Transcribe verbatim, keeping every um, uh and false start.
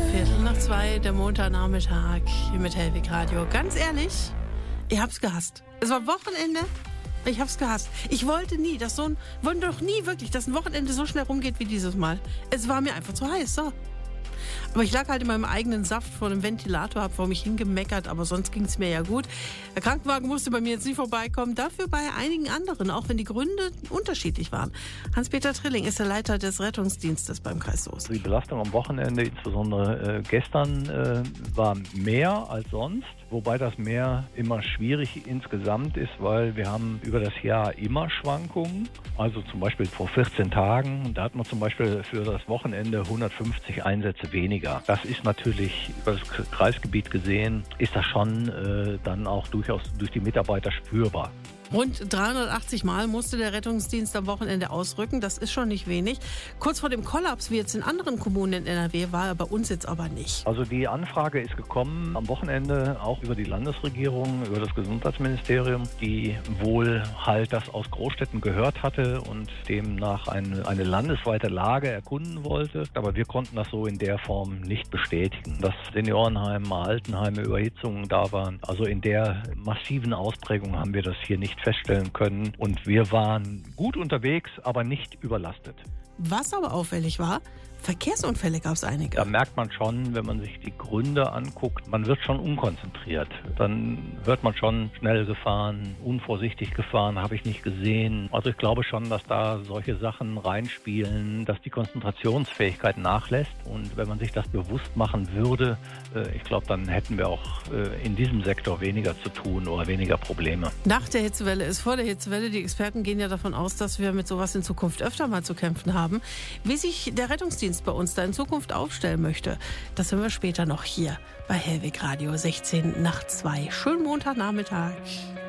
Viertel nach zwei, der Montagnachmittag hier mit Hellwig Radio. Ganz ehrlich, ich hab's gehasst. Es war Wochenende, ich hab's gehasst. Ich wollte nie, dass so ein, wollte doch nie wirklich, dass ein Wochenende so schnell rumgeht wie dieses Mal. Es war mir einfach zu heiß, so. Aber ich lag halt in meinem eigenen Saft vor dem Ventilator, hab vor mich hingemeckert, aber sonst ging's mir ja gut. Der Krankenwagen musste bei mir jetzt nicht vorbeikommen, dafür bei einigen anderen, auch wenn die Gründe unterschiedlich waren. Hans-Peter Trilling ist der Leiter des Rettungsdienstes beim Kreis Soest. Die Belastung am Wochenende, insbesondere äh, gestern, äh, war mehr als sonst. Wobei das Meer immer schwierig insgesamt ist, weil wir haben über das Jahr immer Schwankungen. Also zum Beispiel vor vierzehn Tagen, da hat man zum Beispiel für das Wochenende hundertfünfzig Einsätze weniger. Das ist natürlich über das Kreisgebiet gesehen, ist das schon äh, dann auch durchaus durch die Mitarbeiter spürbar. Rund dreihundertachtzig Mal musste der Rettungsdienst am Wochenende ausrücken. Das ist schon nicht wenig. Kurz vor dem Kollaps, wie jetzt in anderen Kommunen in N R W, war er bei uns jetzt aber nicht. Also die Anfrage ist gekommen am Wochenende auch über die Landesregierung, über das Gesundheitsministerium, die wohl halt das aus Großstädten gehört hatte und demnach eine, eine landesweite Lage erkunden wollte. Aber wir konnten das so in der Form nicht bestätigen. Dass Seniorenheime, Altenheime, Überhitzungen da waren. Also in der massiven Ausprägung haben wir das hier nicht feststellen können. Und wir waren gut unterwegs, aber nicht überlastet. Was aber auffällig war, Verkehrsunfälle gab es einige. Da merkt man schon, wenn man sich die Gründe anguckt, man wird schon unkonzentriert. Dann hört man schon schnell gefahren, unvorsichtig gefahren, habe ich nicht gesehen. Also ich glaube schon, dass da solche Sachen reinspielen, dass die Konzentrationsfähigkeit nachlässt. Und wenn man sich das bewusst machen würde, ich glaube, dann hätten wir auch in diesem Sektor weniger zu tun oder weniger Probleme. Nach der Hitzewelle ist vor der Hitzewelle. Die Experten gehen ja davon aus, dass wir mit sowas in Zukunft öfter mal zu kämpfen haben. Wie sich der Rettungsdienst bei uns da in Zukunft aufstellen möchte, das hören wir später noch hier bei Hellwig Radio, sechzehn nach zwei. Schönen Montagnachmittag.